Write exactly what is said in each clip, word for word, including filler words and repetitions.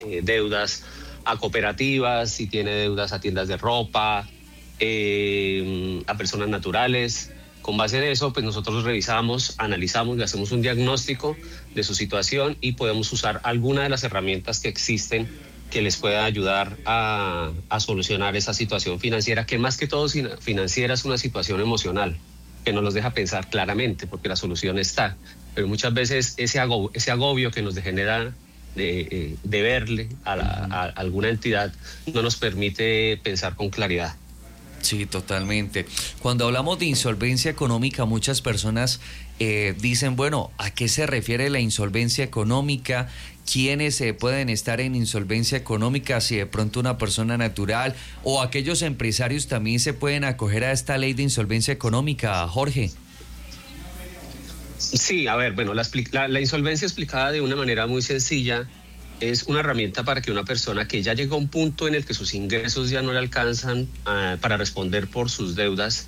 eh, deudas a cooperativas, si tiene deudas a tiendas de ropa, eh, a personas naturales. Con base en eso, pues nosotros revisamos, analizamos y hacemos un diagnóstico de su situación y podemos usar alguna de las herramientas que existen que les pueda ayudar a, a solucionar esa situación financiera, que más que todo financiera es una situación emocional, que nos los deja pensar claramente, porque la solución está. Pero muchas veces ese agobio, ese agobio que nos genera de, de verle a, la, a alguna entidad no nos permite pensar con claridad. Sí, totalmente. Cuando hablamos de insolvencia económica, muchas personas eh, dicen, bueno, ¿a qué se refiere la insolvencia económica? ¿Quiénes eh, pueden estar en insolvencia económica? Si de pronto una persona natural o aquellos empresarios también se pueden acoger a esta ley de insolvencia económica, Jorge. Sí, a ver, bueno, la, la, la insolvencia explicada de una manera muy sencilla es una herramienta para que una persona que ya llegó a un punto en el que sus ingresos ya no le alcanzan uh, para responder por sus deudas,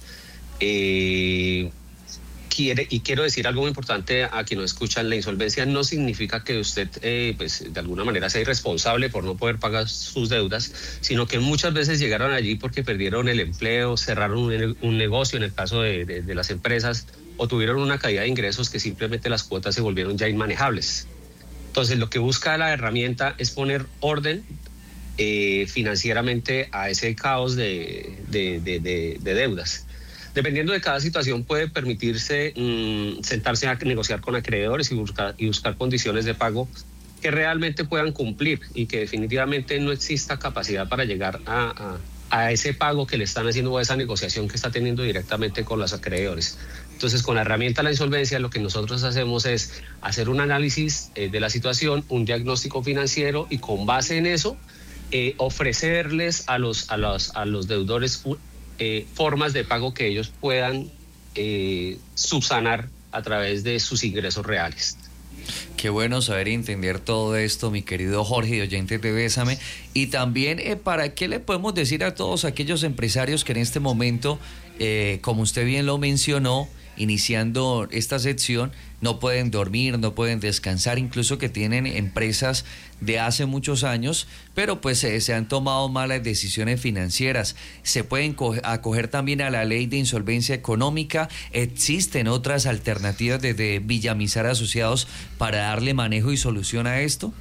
eh, quiere, y quiero decir algo muy importante a quien no escuchan, la insolvencia no significa que usted eh, pues, de alguna manera sea irresponsable por no poder pagar sus deudas, sino que muchas veces llegaron allí porque perdieron el empleo, cerraron un, un negocio en el caso de, de, de las empresas, o tuvieron una caída de ingresos que simplemente las cuotas se volvieron ya inmanejables. Entonces, lo que busca la herramienta es poner orden eh, financieramente a ese caos de, de, de, de, de deudas. Dependiendo de cada situación, puede permitirse mmm, sentarse a negociar con acreedores y buscar, y buscar condiciones de pago que realmente puedan cumplir y que definitivamente no exista capacidad para llegar a, a, a ese pago que le están haciendo o a esa negociación que está teniendo directamente con los acreedores. Entonces, con la herramienta de la insolvencia, lo que nosotros hacemos es hacer un análisis eh, de la situación, un diagnóstico financiero y con base en eso, eh, ofrecerles a los, a los, a los deudores eh, formas de pago que ellos puedan eh, subsanar a través de sus ingresos reales. Qué bueno saber y entender todo esto, mi querido Jorge, y oyentes de Bésame. Y también, eh, ¿para qué le podemos decir a todos aquellos empresarios que en este momento, eh, como usted bien lo mencionó, iniciando esta sección, no pueden dormir, no pueden descansar, incluso que tienen empresas de hace muchos años, pero pues eh, se han tomado malas decisiones financieras? Se pueden acoger también a la ley de insolvencia económica. ¿Existen otras alternativas desde Villamizar Asociados para darle manejo y solución a esto?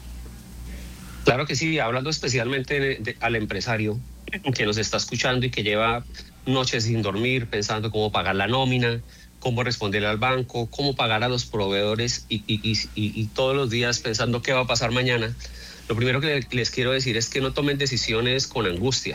Claro que sí, hablando especialmente de, de, al empresario que nos está escuchando y que lleva noches sin dormir pensando cómo pagar la nómina, cómo responderle al banco, cómo pagar a los proveedores y, y, y, y todos los días pensando qué va a pasar mañana. Lo primero que les quiero decir es que no tomen decisiones con angustia.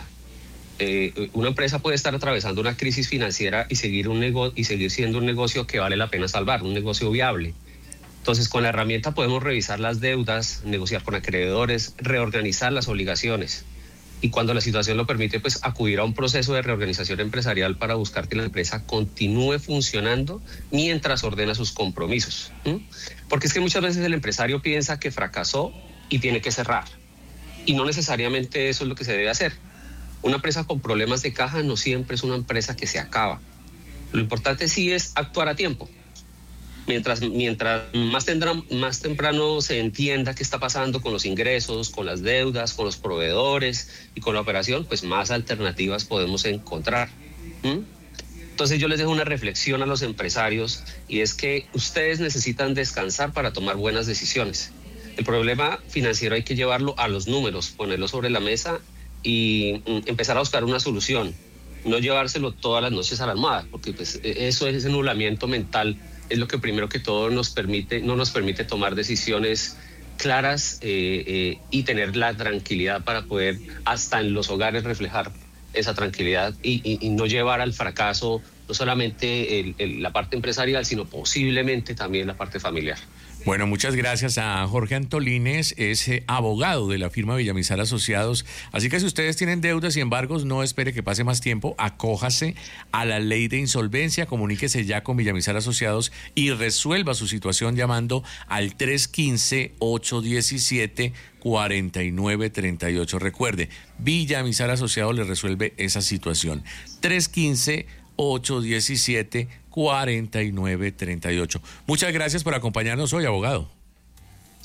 Eh, una empresa puede estar atravesando una crisis financiera y seguir, un nego- y seguir siendo un negocio que vale la pena salvar, un negocio viable. Entonces, con la herramienta podemos revisar las deudas, negociar con acreedores, reorganizar las obligaciones. Y cuando la situación lo permite, pues acudir a un proceso de reorganización empresarial para buscar que la empresa continúe funcionando mientras ordena sus compromisos. ¿Mm? Porque es que muchas veces el empresario piensa que fracasó y tiene que cerrar. Y no necesariamente eso es lo que se debe hacer. Una empresa con problemas de caja no siempre es una empresa que se acaba. Lo importante sí es actuar a tiempo. Mientras, mientras más, tendrá, más temprano se entienda qué está pasando con los ingresos, con las deudas, con los proveedores y con la operación, pues más alternativas podemos encontrar. ¿Mm? Entonces yo les dejo una reflexión a los empresarios y es que ustedes necesitan descansar para tomar buenas decisiones. El problema financiero hay que llevarlo a los números, ponerlo sobre la mesa y mm, empezar a buscar una solución. No llevárselo todas las noches a la almohada, porque pues, eso es ese nublamiento mental. Es lo que primero que todo nos permite, no nos permite tomar decisiones claras eh, eh, y tener la tranquilidad para poder hasta en los hogares reflejar esa tranquilidad y, y, y no llevar al fracaso no solamente el, el, la parte empresarial, sino posiblemente también la parte familiar. Bueno, muchas gracias a Jorge Antolines, es eh, abogado de la firma Villamizar Asociados. Así que si ustedes tienen deudas y embargos, no espere que pase más tiempo, acójase a la ley de insolvencia, comuníquese ya con Villamizar Asociados y resuelva su situación llamando al tres uno cinco, ocho uno siete, cuatro nueve tres ocho. Recuerde, Villamizar Asociados le resuelve esa situación. tres uno cinco, ocho uno siete, cuatro nueve tres ocho. Muchas gracias por acompañarnos hoy, abogado.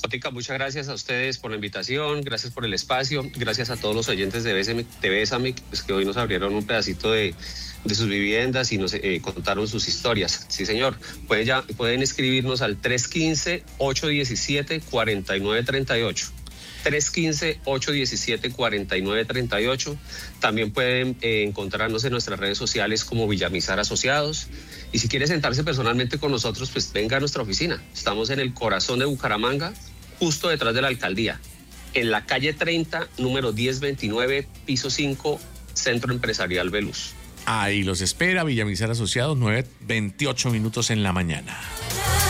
Otica, muchas gracias a ustedes por la invitación, gracias por el espacio, gracias a todos los oyentes de Bésame, de Bésame pues, que hoy nos abrieron un pedacito de, de sus viviendas y nos eh, contaron sus historias. Sí, señor. Pueden, ya, pueden escribirnos al tres uno cinco, ocho uno siete, cuatro nueve tres ocho. tres uno cinco, ocho uno siete, cuatro nueve tres ocho. También pueden eh, encontrarnos en nuestras redes sociales como Villamizar Asociados. Y si quiere sentarse personalmente con nosotros, pues venga a nuestra oficina. Estamos en el corazón de Bucaramanga, justo detrás de la alcaldía, en la calle treinta, número diez veintinueve, piso cinco, Centro Empresarial Veluz. Ahí los espera Villamizar Asociados, nueve veintiocho minutos en la mañana.